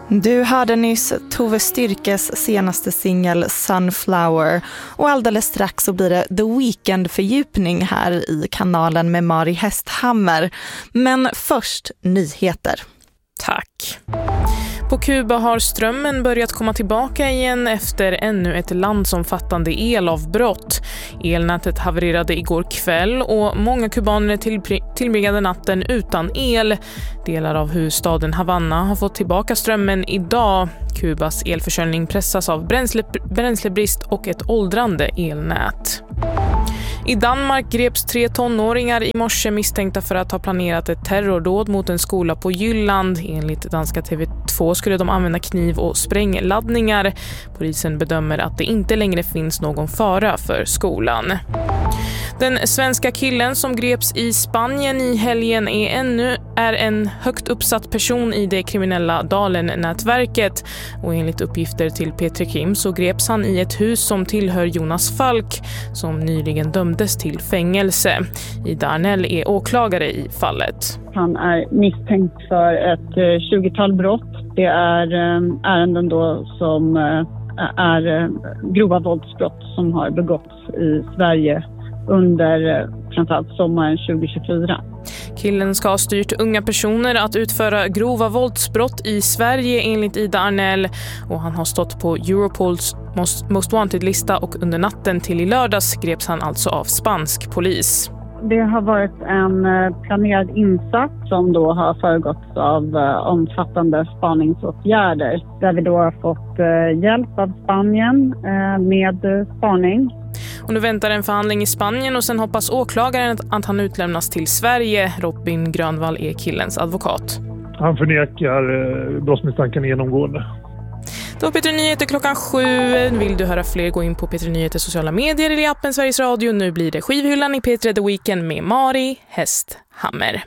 Du hörde nyss Tove Styrkes senaste singel Sunflower och alldeles strax så blir det The Weeknd-fördjupning här i kanalen med Mari Hästhammer. Men först nyheter. Tack. På Kuba har strömmen börjat komma tillbaka igen efter ännu ett landsomfattande elavbrott. Elnätet havererade igår kväll och många kubaner tillbringade natten utan el. Delar av huvudstaden Havanna har fått tillbaka strömmen idag. Kubas elförsörjning pressas av bränslebrist och ett åldrande elnät. I Danmark greps 3 tonåringar i morse misstänkta för att ha planerat ett terrordåd mot en skola på Jylland. Enligt danska TV2 skulle de använda kniv och sprängladdningar. Polisen bedömer att det inte längre finns någon fara för skolan. Den svenska killen som greps i Spanien i helgen är en högt uppsatt person i det kriminella Dalen-nätverket. Och enligt uppgifter till Petri Kim så greps han i ett hus som tillhör Jonas Falk som nyligen dömdes till fängelse. Ida Arnell är åklagare i fallet. Han är misstänkt för ett 20-tal brott. Det är ärenden då som är grova våldsbrott som har begåtts i Sverige under framförallt sommaren 2024. Killen ska ha styrt unga personer att utföra grova våldsbrott i Sverige enligt Ida Arnell och han har stått på Europols Most Wanted-lista och under natten till i lördags greps han alltså av spansk polis. Det har varit en planerad insats som då har föregåtts av omfattande spaningsåtgärder där vi då har fått hjälp av Spanien med spaning. Och nu väntar en förhandling i Spanien och sen hoppas åklagaren att han utlämnas till Sverige. Robin Grönvall är killens advokat. Han förnekar brottsmisstanken genomgående. Det var P3 Nyheter 7. Vill du höra fler, gå in på P3 Nyheter sociala medier eller i appen Sveriges Radio. Nu blir det skivhyllan i P3 The Weeknd med Mari Hästhammer.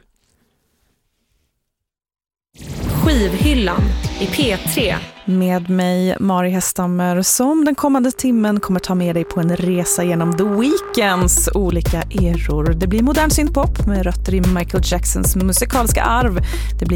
Skivhyllan i P3 med mig Mari Hästhammer som den kommande timmen kommer ta med dig på en resa genom The Weeknds olika eror. Det blir modern synthpop med rötter i Michael Jacksons musikaliska arv. Det blir